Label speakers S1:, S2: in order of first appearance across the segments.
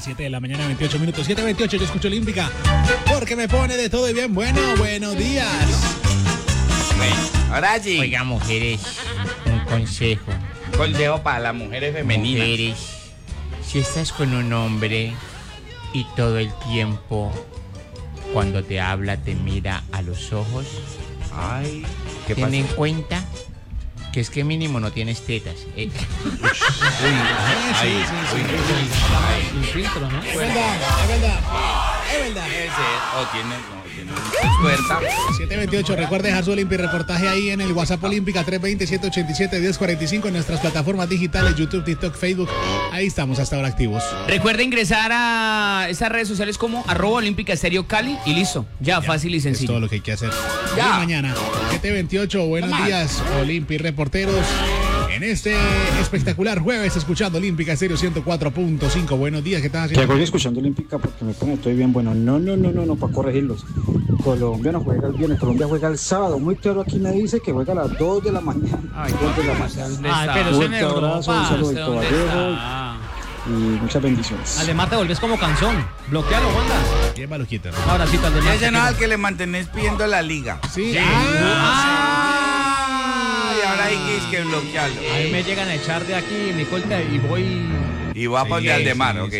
S1: 7 de la mañana, 28 minutos. 7:28, yo escucho Olímpica. Porque me pone de todo y bien. Bueno, buenos días.
S2: Bueno, ahora sí.
S3: Oiga, mujeres, un consejo.
S2: Consejo para las mujeres femeninas.
S3: Mujeres, si estás con un hombre y todo el tiempo, cuando te habla, te mira a los ojos,
S2: Ay, ¿qué
S3: ten
S2: pasa?
S3: en cuenta que es que mínimo no tienes tetas.
S1: Sí.
S4: Sin filtro, ¿no?
S1: Es verdad, es verdad. Es verdad.
S2: O tiene puerta.
S1: 7:28, recuerde dejar su Olímpica reportaje ahí en el WhatsApp Olímpica 320-787-1045 en nuestras plataformas digitales, YouTube, TikTok, Facebook. Ahí estamos hasta ahora activos.
S4: Recuerda ingresar a estas redes sociales como @OlímpicaStereoCali y listo. Ya, fácil y
S1: Es
S4: sencillo.
S1: todo lo que hay que hacer.
S2: Ya.
S1: Y mañana, 7:28, buenos días, Olímpica reporteros. En este espectacular jueves, escuchando Olímpica Estéreo 104.5. Buenos días, ¿qué tal
S5: Que
S1: haciendo?
S5: voy escuchando Olímpica porque me pone estoy bien bueno. No, para corregirlos. Colombia no juega el viernes, Colombia juega el sábado. Muy claro aquí me dice que juega a las 2 de la mañana.
S4: Ay,
S5: 2 de la mañana.
S4: ¿dónde
S6: Ay,
S4: está?
S6: pero eso en
S5: Fuerte abrazo, un
S6: Europa.
S5: saludo
S4: ¿Usted
S5: de
S4: dónde
S5: Vallejo
S4: está?
S5: y muchas bendiciones.
S6: Además te volvés como canzón. Bloquealo, Wanda.
S1: Bien, Maluquita.
S6: Ahora sí, tal vez.
S2: Ese no es al que le mantenés pidiendo la liga.
S1: Sí.
S2: Y ahora hay que bloquearlo.
S6: A mí me llegan a echar de aquí mi colta y voy.
S2: Y va a poner al de mar, ¿ok?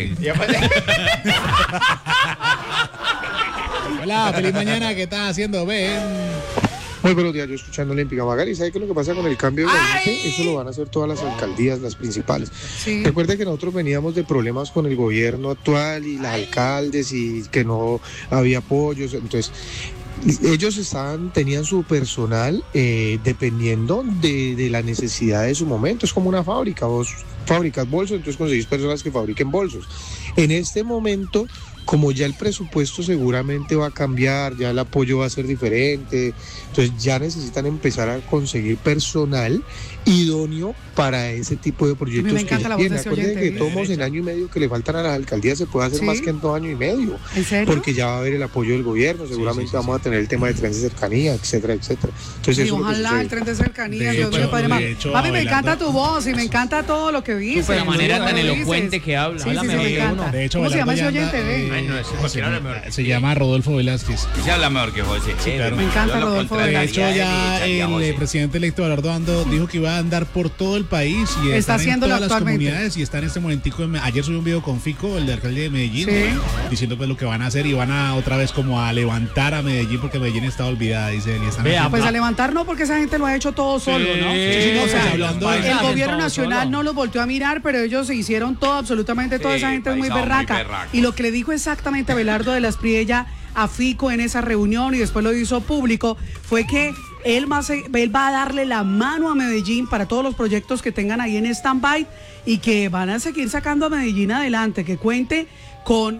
S1: Hola, feliz mañana, ¿qué estás haciendo? Ven.
S7: Muy buenos días, yo escuchando Olímpica. Magali, ¿sabe qué es lo que pasa con el cambio de gabinete? Eso lo van a hacer todas las alcaldías, las principales.
S8: Sí.
S7: Recuerde que nosotros veníamos de problemas con el gobierno actual y las alcaldes y que no había apoyos, entonces ellos tenían su personal dependiendo de la necesidad de su momento. Es como una fábrica, vos fabricas bolsos, entonces conseguís personas que fabriquen bolsos. En este momento, como ya el presupuesto seguramente va a cambiar, ya el apoyo va a ser diferente, entonces ya necesitan empezar a conseguir personal idóneo para ese tipo de proyectos.
S8: me encanta
S7: que
S8: la
S7: ya
S8: voz de
S7: tienen.
S8: ese
S7: Acuérdense
S8: oyente.
S7: que todos en año y medio que le faltan a las alcaldías se puede hacer
S8: ¿Sí?
S7: más que en 2 años y medio.
S8: ¿En serio?
S7: Porque ya va a haber el apoyo del gobierno, seguramente vamos a tener el tema de trenes de cercanía, etcétera. Entonces
S8: Y
S7: eso es lo que
S8: ojalá
S7: sucede.
S8: el tren de cercanía,
S1: De
S8: Dios
S1: hecho,
S8: mío, Padre amado.
S1: de hecho,
S8: Papi, me
S1: Abelardo-
S8: encanta tu voz y me encanta todo lo que dices.
S4: La manera tan
S8: Lo que
S4: elocuente
S8: dices.
S4: que habla.
S8: Sí,
S4: Habla
S8: sí,
S4: mejor
S8: me
S4: que
S8: encanta.
S4: uno.
S1: De hecho,
S8: ¿Cómo se llama ese
S1: Abelardo
S8: oyente?
S1: Llanda,
S4: Ay, no, ese cualquiera habla mejor.
S1: se llama Rodolfo Velázquez.
S2: Se habla mejor que José.
S1: claro.
S8: Me encanta
S2: Yo lo
S8: Rodolfo
S2: contrataría
S1: De
S8: Velázquez.
S1: hecho,
S2: a él y
S1: ya
S2: echaría a
S1: el
S2: José.
S1: presidente electo Abelardo Ando dijo que iba a andar por todo el país y
S8: Está
S1: están en
S8: haciéndolo
S1: todas las
S8: actualmente.
S1: comunidades y está en este momentico. Ayer subió un video con Fico, el de alcalde de Medellín,
S8: Sí.
S1: diciendo pues lo que van a hacer y van a otra vez como a levantar a Medellín porque Medellín está olvidada, dice él. Y están
S6: Vea,
S1: haciendo-
S8: Pues a levantar no, porque esa gente lo ha hecho todo solo, ¿no?
S1: sí, no,
S8: O sea,
S1: pues, hablando de-
S8: el
S6: Todo
S8: gobierno nacional
S6: solo.
S8: no los volteó a mirar, pero ellos se hicieron todo, absolutamente toda
S2: Sí,
S8: esa gente es muy
S2: paisano, muy
S8: berraca.
S2: berraco.
S8: Y lo que le dijo exactamente Abelardo de las Priella a Fico en esa reunión y después lo hizo público fue que él va a darle la mano a Medellín para todos los proyectos que tengan ahí en stand-by y que van a seguir sacando a Medellín adelante, que cuente con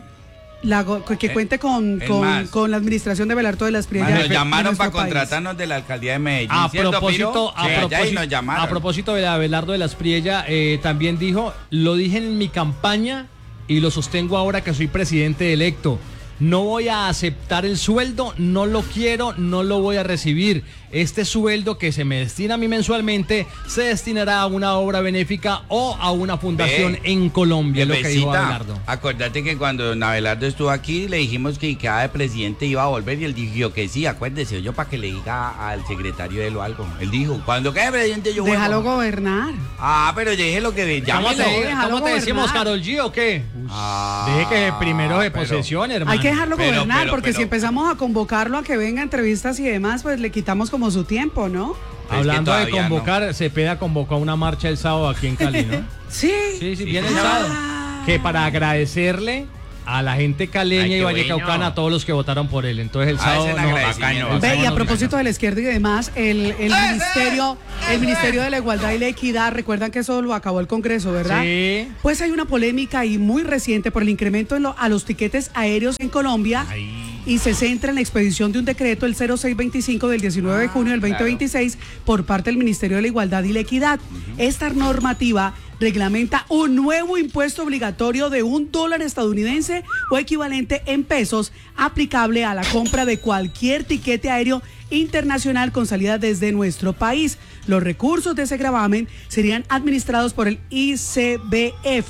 S2: Es más,
S8: con la administración de Abelardo de las Priella.
S2: Nos
S8: de
S2: llamaron
S8: nuestro
S2: para
S8: país.
S2: contratarnos de la alcaldía de Medellín.
S6: A
S2: ¿cierto,
S6: propósito,
S2: Piro? Sí, allá y nos llamaron.
S6: a propósito de Abelardo de las Priella, también dijo, lo dije en mi campaña y lo sostengo ahora que soy presidente electo. No voy a aceptar el sueldo, no lo quiero, no lo voy a recibir. Este sueldo que se me destina a mí mensualmente se destinará a una obra benéfica o a una fundación
S2: Ve,
S6: en Colombia, es lo que dijo
S2: Bebecita,
S6: Abelardo.
S2: Acordate que cuando don Abelardo estuvo aquí le dijimos que cada de presidente iba a volver y él dijo que sí, acuérdese, yo para que le diga al secretario de él o algo. Él dijo, cuando quede presidente yo vuelvo.
S8: Déjalo gobernar.
S2: Ah, pero yo dije lo que
S6: ¿Cómo
S2: llámelo.
S8: déjalo
S6: te decimos,
S8: gobernar.
S6: Karol G, o qué?
S2: Ah,
S6: Deje que primero de
S2: pero-
S6: posesión, hermano.
S8: Hay que dejarlo
S2: Pero,
S8: gobernar,
S2: pero,
S8: porque
S2: pero-
S8: si empezamos a convocarlo a que venga a entrevistas y demás, pues le quitamos como su tiempo, ¿no?
S6: Hablando de
S2: todavía
S6: convocar, Cepeda convocó a una marcha el sábado aquí en Cali, ¿no?
S8: Sí.
S6: Sí,
S2: Sí,
S6: viene el
S2: señor.
S6: sábado. Que para agradecerle a la gente caleña
S3: Ay,
S6: y
S3: qué
S6: vallecaucana,
S3: bueno.
S6: a todos los que votaron por él. Entonces el
S2: Ah,
S6: sábado
S2: ese es
S6: no,
S2: agradecimiento.
S6: bacano,
S8: Ve, y a
S6: bacano.
S8: propósito de la izquierda y demás, el Ministerio de la Igualdad y la Equidad, recuerdan que eso lo acabó el Congreso, ¿verdad?
S6: Sí.
S8: Pues hay una polémica ahí muy reciente por el incremento a los tiquetes aéreos en Colombia. Y se centra en la expedición de un decreto, el 0625 del 19 de junio del 2026, por parte del Ministerio de la Igualdad y la Equidad. Esta normativa reglamenta un nuevo impuesto obligatorio de $1 estadounidense o equivalente en pesos, aplicable a la compra de cualquier tiquete aéreo internacional con salida desde nuestro país. Los recursos de ese gravamen serían administrados por el ICBF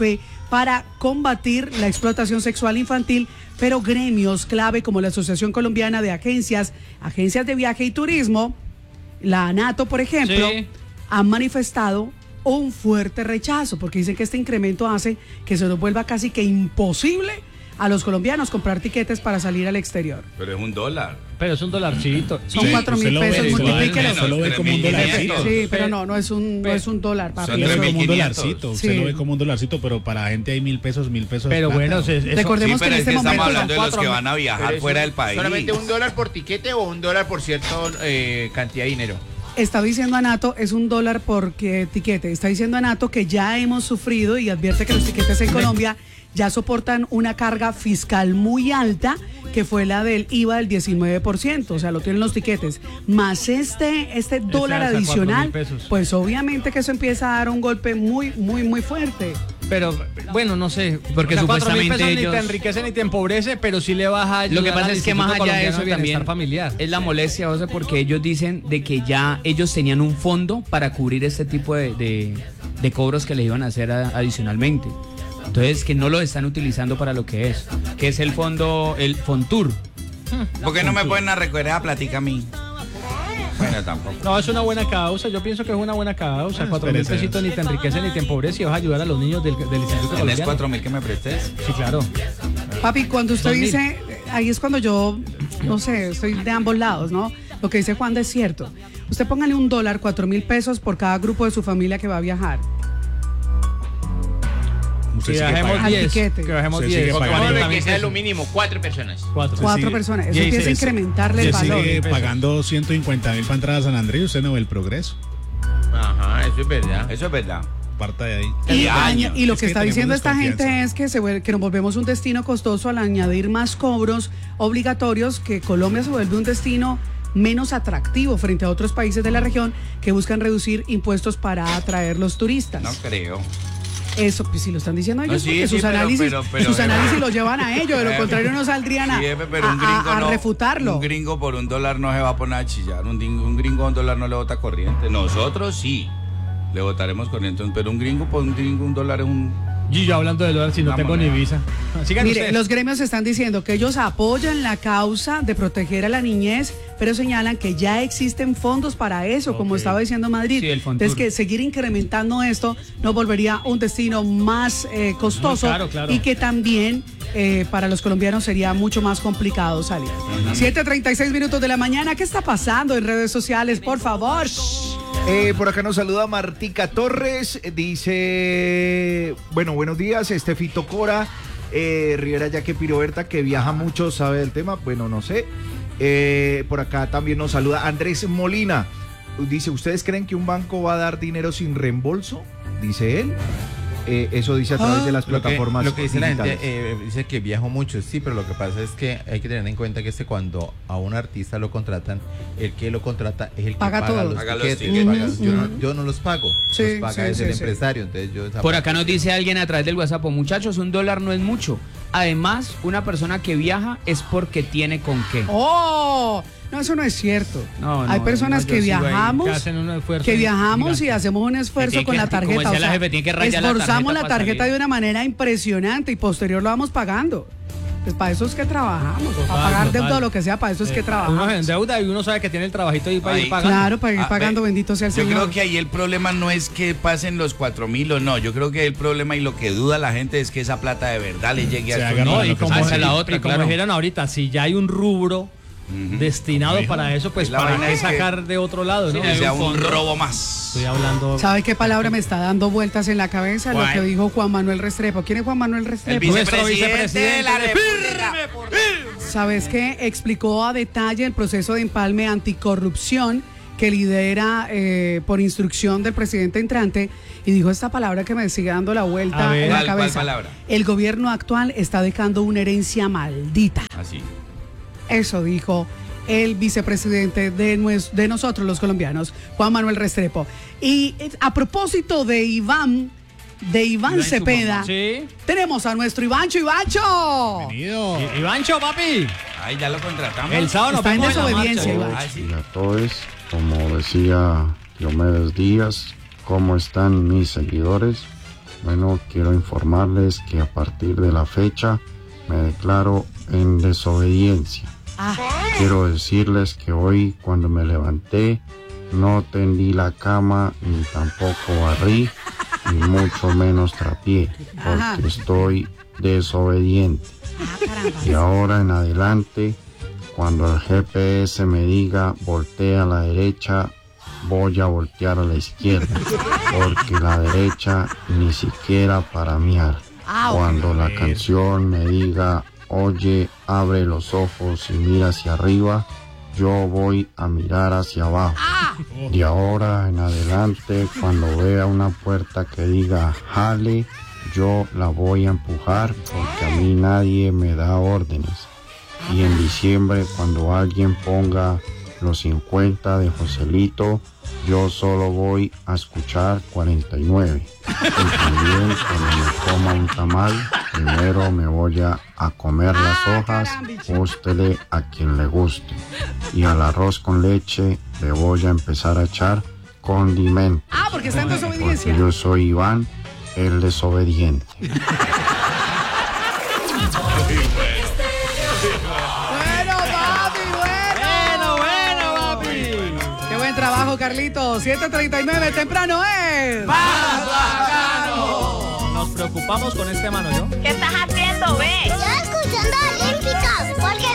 S8: para combatir la explotación sexual infantil, pero gremios clave como la Asociación Colombiana de Agencias de Viaje y Turismo, la ANATO, por ejemplo,
S6: Sí.
S8: han manifestado un fuerte rechazo porque dicen que este incremento hace que se nos vuelva casi que imposible a los colombianos comprar tiquetes para salir al exterior.
S2: Pero es $1.
S6: Pero es un dolarcito.
S8: Son 4.000 pesos, multiplíquelo.
S1: Usted lo ve como un dolarcito.
S8: Sí, pero no es un dólar, papi.
S2: Son
S1: Usted lo ve
S2: 3.500.
S1: como un dolarcito. Usted
S8: Sí.
S1: lo ve como un dolarcito, pero para la gente hay 1.000 pesos.
S6: Pero
S1: plata.
S6: bueno, eso-
S8: Recordemos
S2: Sí,
S8: que
S2: pero
S8: en
S2: es
S8: este
S2: que estamos
S8: momento
S2: hablando de los
S6: son
S2: que
S6: 4.000.
S2: van a viajar
S3: Pero
S2: fuera
S3: es
S2: del país.
S3: ¿Solamente $1 por tiquete o $1 por cierta cantidad de dinero?
S8: está diciendo Anato, es $1 por tiquete. Está diciendo Anato que ya hemos sufrido y advierte que los tiquetes en Colombia ya soportan una carga fiscal muy alta, que fue la del IVA del 19%, o sea, lo tienen los tiquetes, más este dólar
S6: hasta
S8: adicional,
S6: 4.000 pesos.
S8: pues obviamente que eso empieza a dar un golpe muy, muy, muy fuerte.
S6: Pero bueno, no sé.
S4: Porque
S6: o sea, 4.000
S4: supuestamente
S6: pesos ni
S4: ellos-
S6: te enriquece ni te empobrece, pero sí le baja.
S4: Lo que pasa es que más allá de eso también
S6: familiar.
S4: es la molestia, José, porque ellos dicen de que ya ellos tenían un fondo para cubrir este tipo de cobros que le iban a hacer adicionalmente. Entonces, que no lo están utilizando para lo que es el fondo, el Fontur.
S2: ¿Por qué no me pueden recoger esa platica a mí? Bueno, tampoco.
S6: No, es una buena causa. Yo pienso que es una buena causa. 4.000
S1: espérese.
S6: pesitos ni te enriquece ni te empobrece y vas a ayudar a los niños del Instituto
S2: ¿Tienes
S6: Colombiano.
S2: 4.000 que me prestes?
S6: Sí, claro.
S8: Papi, cuando usted
S6: 2.000.
S8: dice, ahí es cuando yo, no sé, estoy de ambos lados, ¿no? Lo que dice Juan es cierto. Usted póngale $1, 4.000 pesos por cada grupo de su familia que va a viajar.
S1: Usted
S6: Que
S1: sigue
S6: bajemos
S1: pagando.
S8: Al
S6: 10.
S8: tiquete.
S6: Que bajemos
S1: Usted
S6: 10.
S1: sigue pagando.
S3: Ponle que
S6: también
S3: sea
S6: eso.
S3: lo mínimo 4 personas.
S6: 4.
S8: Cuatro
S1: sigue-
S8: personas. Eso
S6: y ahí
S8: empieza a
S6: se-
S8: incrementarle el
S1: Usted
S8: valor.
S1: sigue
S6: pesos.
S1: pagando 150.000 para entrar a San Andrés y usted no ve el progreso.
S3: Ajá, eso es verdad.
S2: Eso es verdad.
S1: Parta de ahí.
S8: Y,
S2: años.
S8: y lo
S1: Es
S8: que
S1: que
S8: está
S1: tenemos
S8: diciendo esta
S1: desconfianza.
S8: gente es que nos volvemos un destino costoso al añadir más cobros obligatorios, que Colombia se vuelve un destino menos atractivo frente a otros países de la región que buscan reducir impuestos para atraer los turistas.
S2: No creo.
S8: Eso, pues si lo están diciendo ellos,
S2: No, sí,
S8: porque
S2: sí,
S8: sus
S2: pero-
S8: análisis,
S2: pero-
S8: sus análisis los llevan a ello, de lo contrario no saldrían a,
S2: Sí, pero un
S8: a-
S2: gringo
S8: a
S2: no-
S8: refutarlo.
S2: Un gringo por $1 no se va a poner a chillar. Un gringo a $1 no le vota corriente. Nosotros sí le votaremos corriente, pero un gringo por $1 es un...
S6: Y yo hablando de dólar si no
S2: Una
S6: tengo
S2: moneda.
S6: ni visa. Sigan
S8: Mire,
S6: ustedes.
S8: los gremios están diciendo que ellos apoyan la causa de proteger a la niñez, pero señalan que ya existen fondos para eso, como
S6: Ok.
S8: estaba diciendo Madrid.
S4: Sí, el Fontur.
S8: Entonces, que seguir incrementando esto nos volvería un destino más costoso,
S6: Muy caro, claro.
S8: y que también para los colombianos sería mucho más complicado salir. 7:36 minutos de la mañana. ¿Qué está pasando en redes sociales? Por favor.
S9: Por acá nos saluda Martica Torres, dice, bueno, buenos días, Estefito Cora, Rivera Yaque Piroberta, que viaja mucho, sabe del tema, bueno, no sé. Por acá también nos saluda Andrés Molina, dice, ¿ustedes creen que un banco va a dar dinero sin reembolso? Dice él. Eso dice a través de las plataformas
S10: Lo que dice la
S9: digitales.
S10: gente, dice que viajo mucho, sí, pero lo que pasa es que hay que tener en cuenta que cuando a un artista lo contratan, el que lo contrata es el que
S8: Paga todo.
S10: los
S2: Paga los
S10: tiquetes.
S2: tiquetes.
S10: paga- yo no los pago,
S8: Sí,
S10: los paga
S8: sí,
S10: es
S8: sí,
S10: el
S8: sí.
S10: empresario, entonces yo esa
S4: Por
S10: parte-
S4: acá nos dice alguien a través del WhatsApp, muchachos, $1 no es mucho. Además, una persona que viaja es porque tiene con qué.
S8: ¡Oh! No, eso no es cierto.
S4: No, no,
S8: Hay personas
S4: no, yo
S8: que
S4: sigo ahí,
S8: viajamos,
S6: que hacen un esfuerzo
S8: que viajamos y
S6: gigante.
S8: hacemos un esfuerzo
S4: Tiene
S8: con
S4: que-
S8: la
S4: como
S8: tarjeta.
S4: decía la jefe, tiene que rayar la
S8: esforzamos
S4: tarjeta
S8: la
S4: para
S8: tarjeta
S4: salir.
S8: de una manera impresionante y posterior lo vamos pagando. Pues para eso es que trabajamos. Para
S6: Total,
S8: pagar
S6: total.
S8: deuda o lo que sea, para eso es que
S6: Uno se
S8: trabajamos.
S6: endeuda y uno sabe que tiene el trabajito ahí para ir
S2: Ay,
S6: pagando.
S8: Claro, para ir
S2: Ah,
S8: pagando,
S2: ve,
S8: bendito sea el
S2: Yo
S8: Señor.
S2: creo que ahí el problema no es que pasen los 4.000 o no. Yo creo que el problema y lo que duda la gente es que esa plata de verdad le llegue
S1: Se
S2: a
S1: haga
S2: estos
S1: para
S6: No, y
S1: lo que
S6: como,
S1: se
S4: esa es
S1: hace.
S4: la otra,
S6: y como
S4: claro.
S6: dijeron ahorita, si ya hay un rubro destinado
S1: Hijo,
S6: para eso, pues
S2: la
S6: para
S2: vaina
S6: qué
S2: es que-
S6: sacar de otro lado, ¿no?
S2: que sea un
S4: fondo.
S2: robo más.
S6: Estoy hablando.
S8: ¿Sabe qué palabra me está dando vueltas en la cabeza? Lo
S4: ¿Cuál?
S8: que dijo Juan Manuel Restrepo. ¿Quién es Juan Manuel
S2: El
S8: Restrepo?
S6: Nuestro
S2: vicepresidente de la República.
S8: ¿Sabes qué? Explicó a detalle el proceso de empalme anticorrupción que lidera por instrucción del presidente entrante, y dijo esta palabra que me sigue dando la
S6: A
S8: vuelta
S6: ver.
S8: en la
S2: ¿Cuál
S8: cabeza.
S2: palabra?
S8: El gobierno actual está dejando una herencia maldita.
S2: Así.
S8: Eso dijo el vicepresidente de nosotros los colombianos, Juan Manuel Restrepo. Y a propósito de Iván Cepeda,
S6: Sí.
S8: tenemos a nuestro Ivancho.
S1: Bienvenido.
S6: Ivancho, papi.
S2: Ay, ya lo contratamos.
S6: El sábado nos
S8: Está en
S6: vemos en la
S8: desobediencia,
S6: marcha.
S8: Iván.
S2: Ah, sí.
S11: Y a todos, como decía Diomedes Díaz, ¿cómo están mis seguidores? Bueno, quiero informarles que a partir de la fecha me declaro en desobediencia. Quiero decirles que hoy cuando me levanté no tendí la cama ni tampoco barrí ni mucho menos trapié porque estoy desobediente. Y ahora en adelante, cuando el GPS me diga voltea a la derecha, voy a voltear a la izquierda, porque la derecha ni siquiera para miar. Cuando la canción me diga oye, abre los ojos y mira hacia arriba, yo voy a mirar hacia abajo. De ahora en adelante, cuando vea una puerta que diga jale, yo la voy a empujar porque a mí nadie me da órdenes. Y en diciembre, cuando alguien ponga los 50 de Joselito, yo solo voy a escuchar 49. Y también cuando me coma un tamal, primero me voy a comer las hojas, gústele a quien le guste. Y al arroz con leche le voy a empezar a echar condimentos.
S8: Porque está en desobediencia.
S11: Porque yo soy Iván, el desobediente.
S8: Trabajo, Carlitos. 7:39, temprano es.
S6: ¡Más bacano! Nos preocupamos con este mano, ¿yo?
S12: ¿Qué estás haciendo, ve?
S13: Yo escuchando Olímpica, porque